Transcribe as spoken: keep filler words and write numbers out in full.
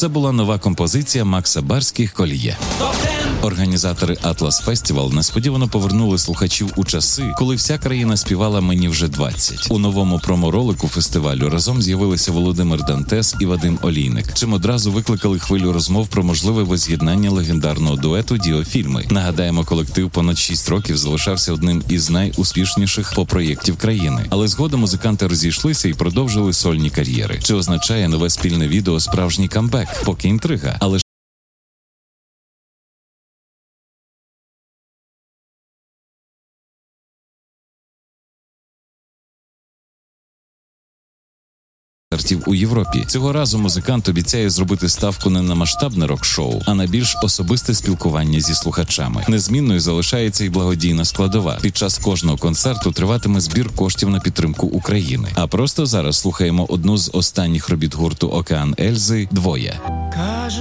Це була нова композиція Макса Барських «Коліє». Організатори Atlas Festival несподівано повернули слухачів у часи, коли вся країна співала «Мені вже двадцять». У новому промо-ролику фестивалю разом з'явилися Володимир Дантес і Вадим Олійник, чим одразу викликали хвилю розмов про можливе воз'єднання легендарного дуету «Діофільми». Нагадаємо, колектив понад шість років залишався одним із найуспішніших поп-проєктів країни. Але згодом музиканти розійшлися і продовжили сольні кар'єри. Чи означає нове спільне відео справжній камбек? Поки інтрига. Але у Європі. Цього разу музикант обіцяє зробити ставку не на масштабне рок-шоу, а на більш особисте спілкування зі слухачами. Незмінною залишається і благодійна складова. Під час кожного концерту триватиме збір коштів на підтримку України. А просто зараз слухаємо одну з останніх робіт гурту «Океан Ельзи» «Двоє».